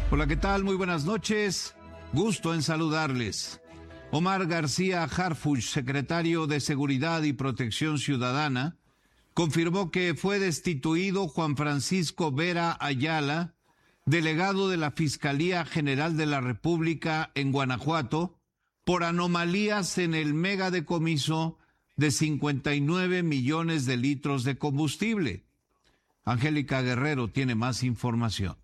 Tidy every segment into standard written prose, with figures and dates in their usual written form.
Hola, ¿qué tal? Muy buenas noches. Gusto en saludarles. Omar García Harfuch, secretario de Seguridad y Protección Ciudadana, confirmó que fue destituido Juan Francisco Vera Ayala, delegado de la Fiscalía General de la República en Guanajuato, por anomalías en el megadecomiso de 59 millones de litros de combustible. Angélica Guerrero tiene más información.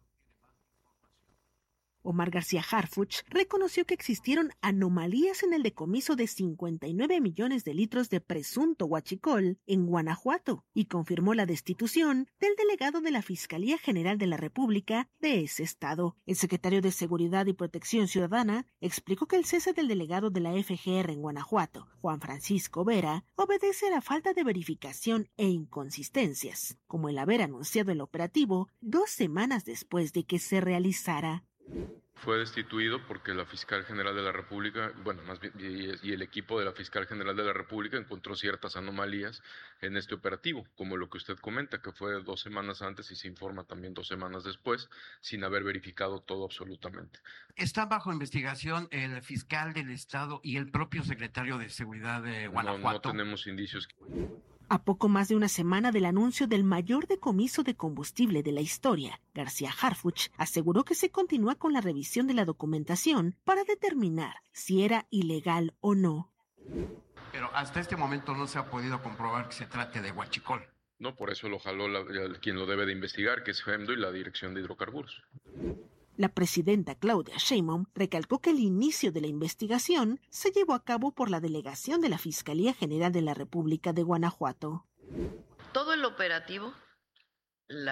Omar García Harfuch reconoció que existieron anomalías en el decomiso de 59 millones de litros de presunto huachicol en Guanajuato y confirmó la destitución del delegado de la Fiscalía General de la República de ese estado. El secretario de Seguridad y Protección Ciudadana explicó que el cese del delegado de la FGR en Guanajuato, Juan Francisco Vera, obedece a la falta de verificación e inconsistencias, como el haber anunciado el operativo 2 semanas después de que se realizara. Fue destituido porque la Fiscal General de la República, más bien, y el equipo de la Fiscal General de la República encontró ciertas anomalías en este operativo, como lo que usted comenta, que fue 2 semanas antes y se informa también 2 semanas después, sin haber verificado todo absolutamente. Está bajo investigación el fiscal del Estado y el propio secretario de Seguridad de Guanajuato. No tenemos indicios. A poco más de una semana del anuncio del mayor decomiso de combustible de la historia, García Harfuch aseguró que se continúa con la revisión de la documentación para determinar si era ilegal o no. Pero hasta este momento no se ha podido comprobar que se trate de huachicol. No, por eso lo jaló quien lo debe de investigar, que es FEMDO y la Dirección de Hidrocarburos. La presidenta Claudia Sheinbaum recalcó que el inicio de la investigación se llevó a cabo por la delegación de la Fiscalía General de la República de Guanajuato. Todo el operativo, el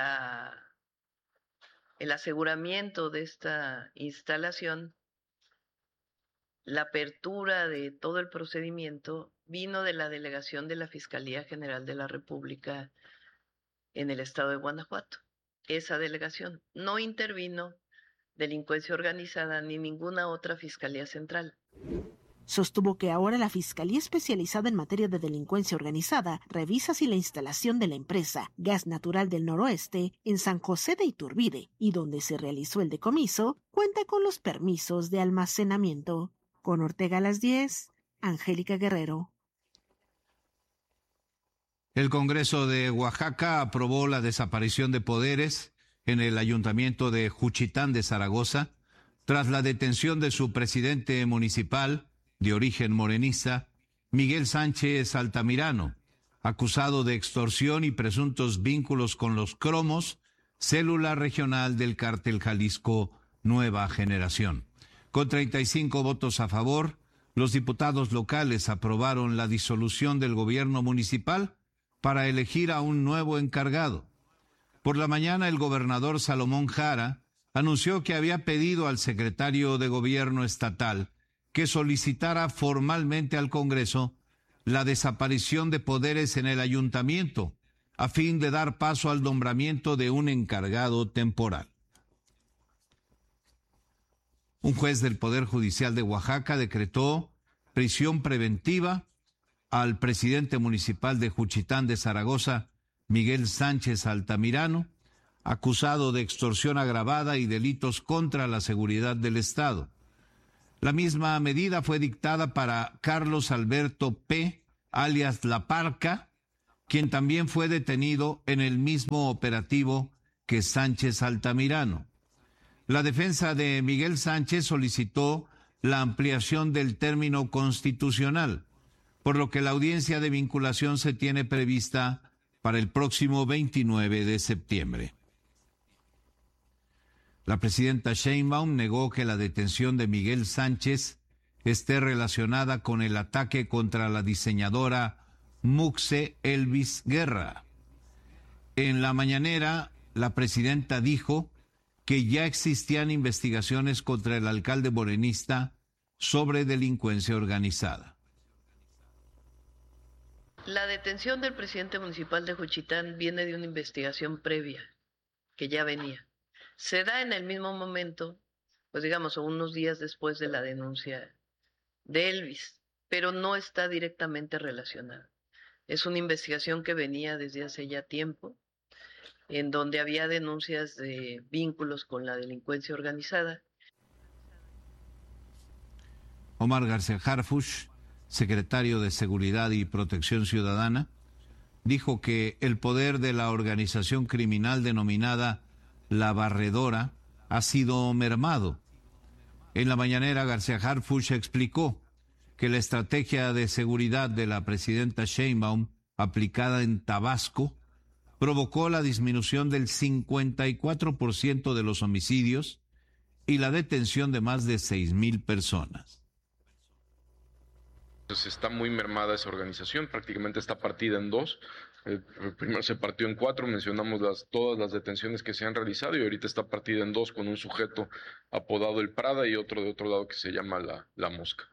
aseguramiento de esta instalación, la apertura de todo el procedimiento vino de la delegación de la Fiscalía General de la República en el estado de Guanajuato. Esa delegación no intervino delincuencia organizada ni ninguna otra fiscalía central. Sostuvo que ahora la Fiscalía Especializada en Materia de Delincuencia Organizada revisa si la instalación de la empresa Gas Natural del Noroeste en San José de Iturbide y donde se realizó el decomiso cuenta con los permisos de almacenamiento. Con Ortega a las 10, Angélica Guerrero. El Congreso de Oaxaca aprobó la desaparición de poderes en el Ayuntamiento de Juchitán de Zaragoza, tras la detención de su presidente municipal, de origen morenista, Miguel Sánchez Altamirano, acusado de extorsión y presuntos vínculos con los Cromos, célula regional del cártel Jalisco Nueva Generación. Con 35 votos a favor, los diputados locales aprobaron la disolución del gobierno municipal para elegir a un nuevo encargado. Por la mañana, el gobernador Salomón Jara anunció que había pedido al secretario de Gobierno estatal que solicitara formalmente al Congreso la desaparición de poderes en el ayuntamiento, a fin de dar paso al nombramiento de un encargado temporal. Un juez del Poder Judicial de Oaxaca decretó prisión preventiva al presidente municipal de Juchitán de Zaragoza, Miguel Sánchez Altamirano, acusado de extorsión agravada y delitos contra la seguridad del Estado. La misma medida fue dictada para Carlos Alberto P., alias La Parca, quien también fue detenido en el mismo operativo que Sánchez Altamirano. La defensa de Miguel Sánchez solicitó la ampliación del término constitucional, por lo que la audiencia de vinculación se tiene prevista para el próximo 29 de septiembre. La presidenta Sheinbaum negó que la detención de Miguel Sánchez esté relacionada con el ataque contra la diseñadora Muxe Elvis Guerra. En la mañanera, la presidenta dijo que ya existían investigaciones contra el alcalde morenista sobre delincuencia organizada. La detención del presidente municipal de Juchitán viene de una investigación previa que ya venía. Se da en el mismo momento, pues digamos, unos días después de la denuncia de Elvis, pero no está directamente relacionada. Es una investigación que venía desde hace ya tiempo en donde había denuncias de vínculos con la delincuencia organizada. Omar García Harfuch, secretario de Seguridad y Protección Ciudadana, dijo que el poder de la organización criminal denominada La Barredora ha sido mermado. En la mañanera, García Harfuch explicó que la estrategia de seguridad de la presidenta Sheinbaum, aplicada en Tabasco, provocó la disminución del 54% de los homicidios y la detención de más de 6,000 personas. Entonces está muy mermada esa organización, prácticamente está partida en dos. Primero se partió en 4, mencionamos todas las detenciones que se han realizado y ahorita está partida en 2 con un sujeto apodado el Prada y otro de otro lado que se llama la Mosca.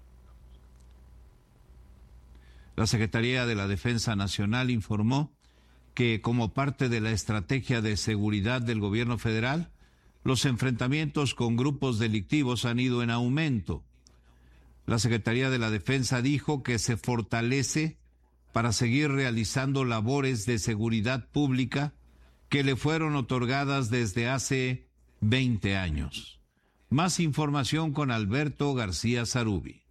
La Secretaría de la Defensa Nacional informó que como parte de la estrategia de seguridad del gobierno federal, los enfrentamientos con grupos delictivos han ido en aumento. La Secretaría de la Defensa dijo que se fortalece para seguir realizando labores de seguridad pública que le fueron otorgadas desde hace 20 años. Más información con Alberto García Zarubi.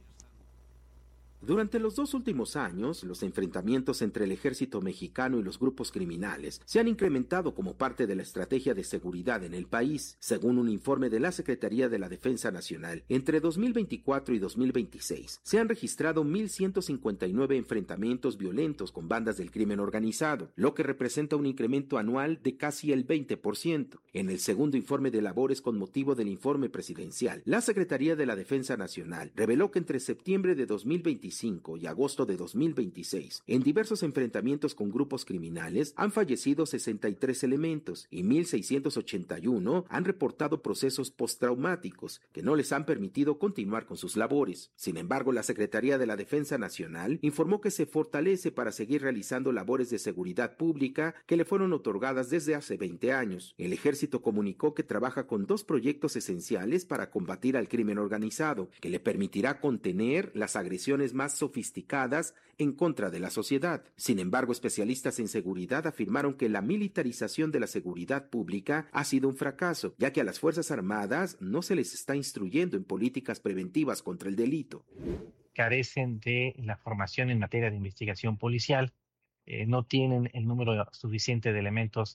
Durante los 2 últimos años, los enfrentamientos entre el ejército mexicano y los grupos criminales se han incrementado como parte de la estrategia de seguridad en el país. Según un informe de la Secretaría de la Defensa Nacional, entre 2024 y 2026 se han registrado 1,159 enfrentamientos violentos con bandas del crimen organizado, lo que representa un incremento anual de casi el 20%. En el segundo informe de labores con motivo del informe presidencial, la Secretaría de la Defensa Nacional reveló que entre septiembre de 2025 y agosto de 2026, en diversos enfrentamientos con grupos criminales han fallecido 63 elementos y 1,681 han reportado procesos postraumáticos que no les han permitido continuar con sus labores. Sin embargo, la Secretaría de la Defensa Nacional informó que se fortalece para seguir realizando labores de seguridad pública que le fueron otorgadas desde hace 20 años. El Ejército comunicó que trabaja con 2 proyectos esenciales para combatir al crimen organizado, que le permitirá contener las agresiones más sofisticadas en contra de la sociedad. Sin embargo, especialistas en seguridad afirmaron que la militarización de la seguridad pública ha sido un fracaso, ya que a las Fuerzas Armadas no se les está instruyendo en políticas preventivas contra el delito. Carecen de la formación en materia de investigación policial, no tienen el número suficiente de elementos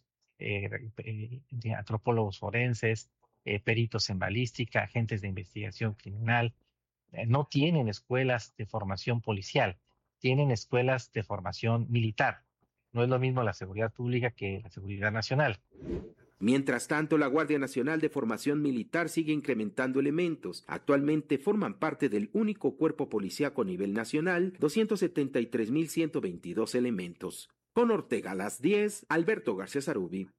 de antropólogos forenses, peritos en balística, agentes de investigación criminal. No tienen escuelas de formación policial, tienen escuelas de formación militar. No es lo mismo la seguridad pública que la seguridad nacional. Mientras tanto, la Guardia Nacional de Formación Militar sigue incrementando elementos. Actualmente forman parte del único cuerpo policíaco a nivel nacional, 273,122 elementos. Con Ortega a las 10, Alberto García Zarubi.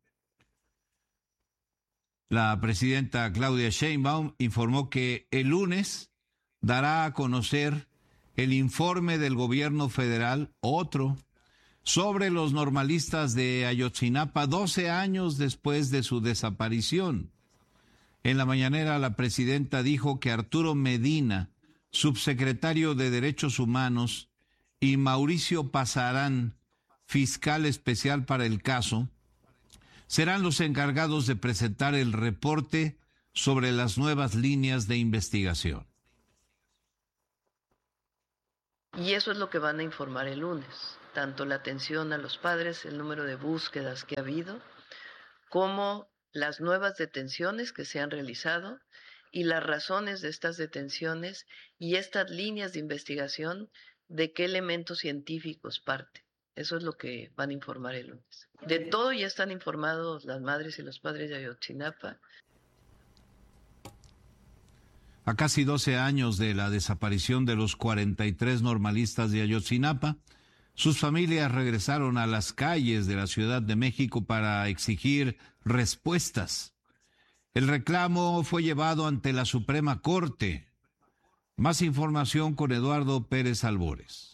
La presidenta Claudia Sheinbaum informó que el lunes dará a conocer el informe del gobierno federal, otro, sobre los normalistas de Ayotzinapa 12 años después de su desaparición. En la mañanera, la presidenta dijo que Arturo Medina, subsecretario de Derechos Humanos, y Mauricio Pasarán, fiscal especial para el caso, serán los encargados de presentar el reporte sobre las nuevas líneas de investigación. Y eso es lo que van a informar el lunes, tanto la atención a los padres, el número de búsquedas que ha habido, como las nuevas detenciones que se han realizado y las razones de estas detenciones y estas líneas de investigación, de qué elementos científicos parten. Eso es lo que van a informar el lunes. De todo ya están informados las madres y los padres de Ayotzinapa. A casi 12 años de la desaparición de los 43 normalistas de Ayotzinapa, sus familias regresaron a las calles de la Ciudad de México para exigir respuestas. El reclamo fue llevado ante la Suprema Corte. Más información con Eduardo Pérez Albores.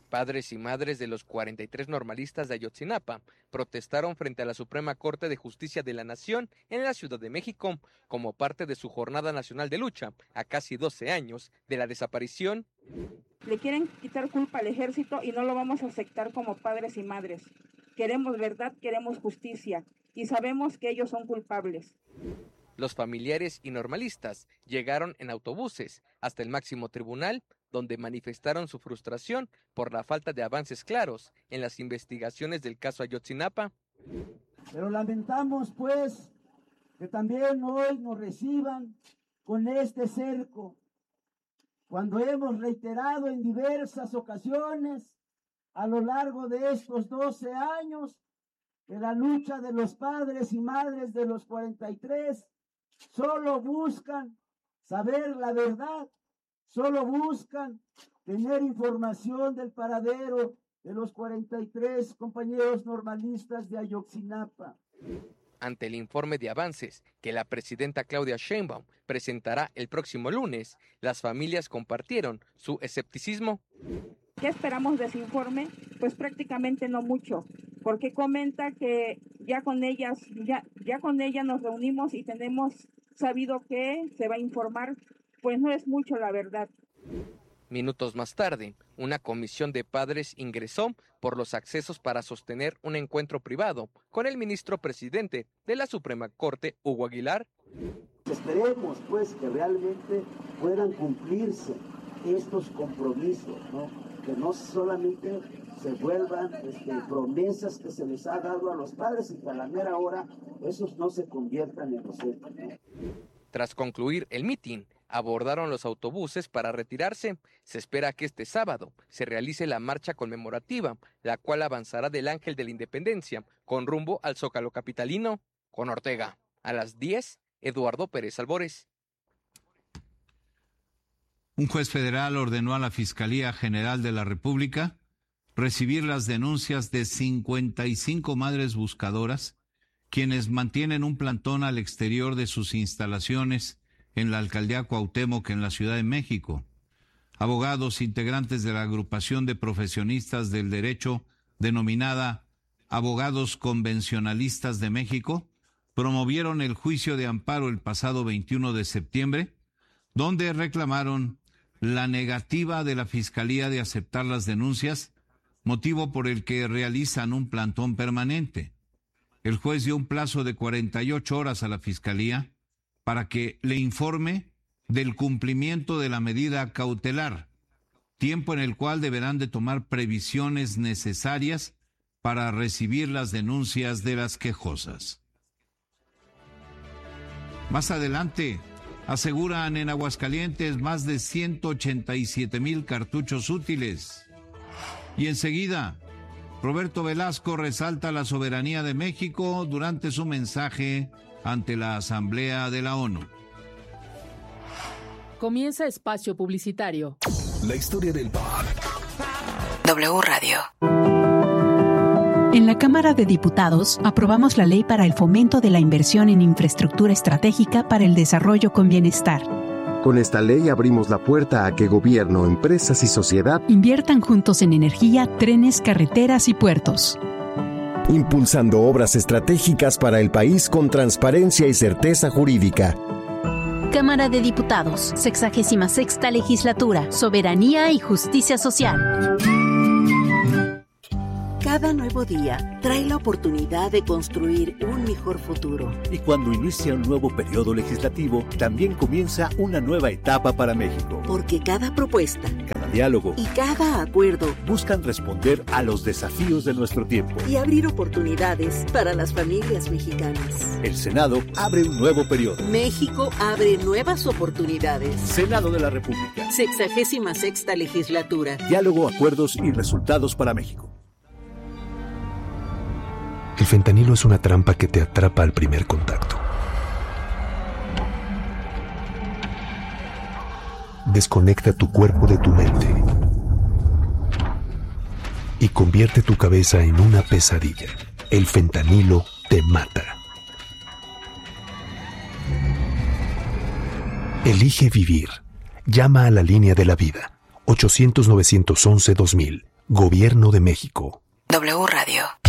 Padres y madres de los 43 normalistas de Ayotzinapa protestaron frente a la Suprema Corte de Justicia de la Nación en la Ciudad de México como parte de su jornada nacional de lucha a casi 12 años de la desaparición. Le quieren quitar culpa al ejército y no lo vamos a aceptar como padres y madres. Queremos verdad, queremos justicia y sabemos que ellos son culpables. Los familiares y normalistas llegaron en autobuses hasta el máximo tribunal, donde manifestaron su frustración por la falta de avances claros en las investigaciones del caso Ayotzinapa. Pero lamentamos, pues, que también hoy nos reciban con este cerco, cuando hemos reiterado en diversas ocasiones a lo largo de estos 12 años que la lucha de los padres y madres de los 43 solo buscan saber la verdad, solo buscan tener información del paradero de los 43 compañeros normalistas de Ayotzinapa. Ante el informe de avances que la presidenta Claudia Sheinbaum presentará el próximo lunes, las familias compartieron su escepticismo. ¿Qué esperamos de ese informe? Pues prácticamente no mucho, porque comenta que ya con ella nos reunimos y tenemos sabido que se va a informar, pues no es mucho la verdad. Minutos más tarde, una comisión de padres ingresó por los accesos para sostener un encuentro privado con el ministro presidente de la Suprema Corte, Hugo Aguilar. Esperemos, pues, que realmente puedan cumplirse estos compromisos, ¿no? Que no solamente se vuelvan promesas que se les ha dado a los padres y que a la mera hora esos no se conviertan en los hechos, ¿no? Tras concluir el mitin, abordaron los autobuses para retirarse. Se espera que este sábado se realice la marcha conmemorativa, la cual avanzará del Ángel de la Independencia con rumbo al Zócalo capitalino. Con Ortega, a las 10, Eduardo Pérez Albores. Un juez federal ordenó a la Fiscalía General de la República recibir las denuncias de 55 madres buscadoras, quienes mantienen un plantón al exterior de sus instalaciones en la alcaldía Cuauhtémoc, en la Ciudad de México. Abogados integrantes de la agrupación de profesionistas del derecho, denominada Abogados Convencionalistas de México, promovieron el juicio de amparo el pasado 21 de septiembre, donde reclamaron la negativa de la Fiscalía de aceptar las denuncias, motivo por el que realizan un plantón permanente. El juez dio un plazo de 48 horas a la Fiscalía para que le informe del cumplimiento de la medida cautelar, tiempo en el cual deberán de tomar previsiones necesarias para recibir las denuncias de las quejosas. Más adelante, aseguran en Aguascalientes más de 187,000 cartuchos útiles. Y enseguida, Roberto Velasco resalta la soberanía de México durante su mensaje ante la Asamblea de la ONU. Comienza espacio publicitario. La historia del pop. W Radio. En la Cámara de Diputados aprobamos la ley para el fomento de la inversión en infraestructura estratégica para el desarrollo con bienestar. Con esta ley abrimos la puerta a que gobierno, empresas y sociedad inviertan juntos en energía, trenes, carreteras y puertos. Impulsando obras estratégicas para el país con transparencia y certeza jurídica. Cámara de Diputados, 66ª Legislatura, Soberanía y Justicia Social. Cada nuevo día trae la oportunidad de construir un mejor futuro. Y cuando inicia un nuevo periodo legislativo, también comienza una nueva etapa para México. Porque cada propuesta, cada diálogo y cada acuerdo buscan responder a los desafíos de nuestro tiempo y abrir oportunidades para las familias mexicanas. El Senado abre un nuevo periodo. México abre nuevas oportunidades. Senado de la República. 66ª Legislatura. Diálogo, acuerdos y resultados para México. El fentanilo es una trampa que te atrapa al primer contacto. Desconecta tu cuerpo de tu mente y convierte tu cabeza en una pesadilla. El fentanilo te mata. Elige vivir. Llama a la línea de la vida. 800-911-2000. Gobierno de México. W Radio.